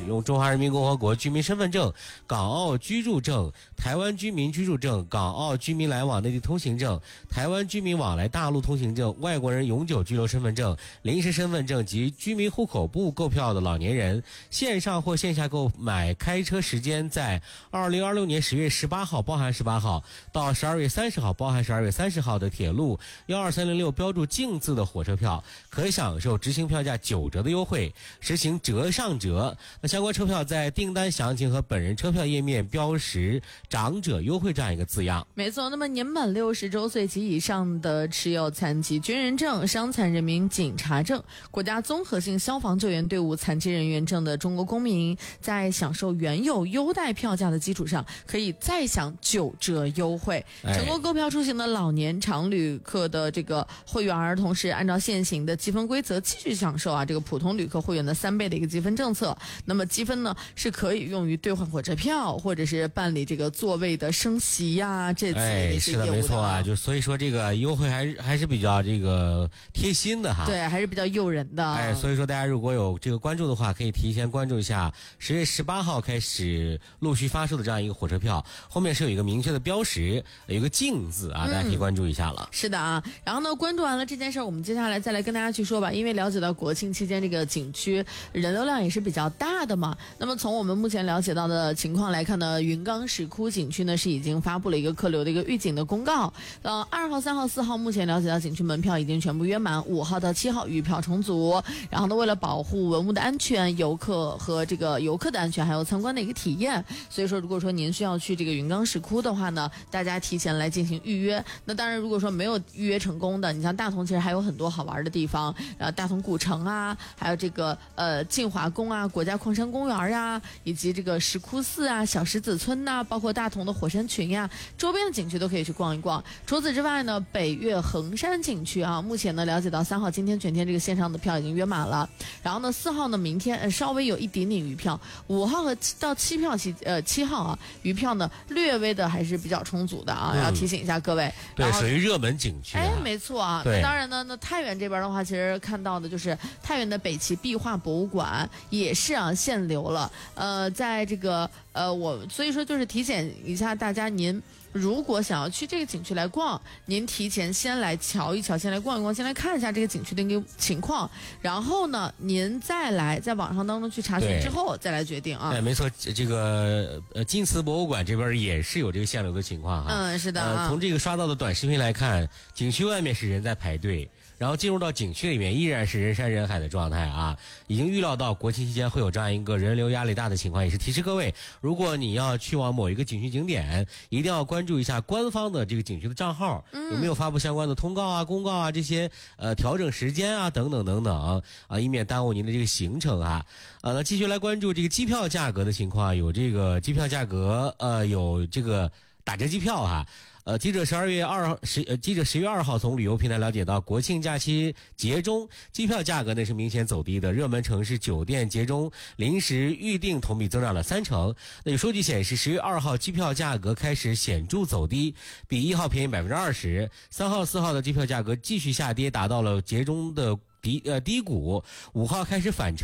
使用中华人民共和国居民身份证、港澳居住证、台湾居民居住证、港澳居民来往内地通行证、台湾居民往来大陆通行证、外国人永久居留身份证、临时身份证及居民户口簿购票的老年人，线上或线下购买开车时间在2026年10月18号包含18号到12月30号包含12月30号的铁路12306标注净字的火车票，可享受执行票价9折的优惠，实行折上折。那相关车票在订单详情和本人车票页面标识长者优惠这样一个字样。 没错，那么年满60周岁及以上的持有残疾军人证、伤残人民警察证、国家综合性消防救援队伍残疾人员证的中国公民，在享受原有优待票价的基础上，可以再享9折优惠。成功购票出行的老年常旅客的这个会员，同时按照现行的积分规则继续享受这个普通旅客会员的3倍的一个积分政策。那么积分呢是可以用于兑换火车票，或者是办理这个座位的升席这次也是业务的。 是的，没错就所以说这个优惠还是比较这个贴心的哈。 对，还是比较诱人的。 所以说大家如果有这个关注的话，可以提前关注一下10月18号开始陆续发售的这样一个火车票，后面是有一个明确的标识，有一个净字大家可以关注一下了。 是的然后呢，关注完了这件事儿，我们接下来再来跟大家去说吧。因为了解到国庆期间这个景区人流量也是比较大的嘛。那么从我们目前了解到的情况来看呢，云冈石窟景区呢是已经发布了一个客流的一个预警的公告。2号、3号、4号目前了解到景区门票已经全部约满，5号到7号预票重组。然后呢，为了保护文物的安全、游客和这个游客的安全，还有参观的一个体验，所以说如果说您需要去这个云冈石窟的话呢，大家提前来进行预约。那当然如果说没有预约成功的，你像大同其实还有很多好玩的地方，大同古城还有这个晋华宫国家矿山公园以及这个石窟寺小石子村包括大同的火山群周边的景区都可以去逛一逛。除此之外呢，北岳衡山景区目前呢了解到3号今天全天这个线上的票已经约满了。然后呢4号呢明天稍微有一点点余票，5号和到7号余票呢略微的还是比较充足的要提醒一下各位。 对，属于热门景区没错对， 当然呢，那太原这边的话，其实看到的就是太原的北齐壁画博物馆也是限流了。在这个所以说就是提醒一下大家，您如果想要去这个景区来逛，您提前先来瞧一瞧，先来逛一逛，先来看一下这个景区的一个情况，然后呢您再来在网上当中去查询之后再来决定没错，这个晋祠博物馆这边也是有这个限流的情况是的从这个刷到的短视频来看，景区外面是人在排队，然后进入到景区里面依然是人山人海的状态已经预料到国庆期间会有这样一个人流压力大的情况，也是提示各位，如果你要去往某一个景区景点，一定要关注一下官方的这个景区的账号，有没有发布相关的通告公告这些调整时间等等等等以免耽误您的这个行程那继续来关注这个机票价格的情况，有这个机票价格有这个打折机票记者10月2号从旅游平台了解到，国庆假期节中机票价格呢是明显走低的，热门城市酒店节中临时预订同比增长了30%。那有数据显示，10月2号机票价格开始显著走低，比1号便宜20%。3号、4号的机票价格继续下跌，达到了节中的低谷。5号开始反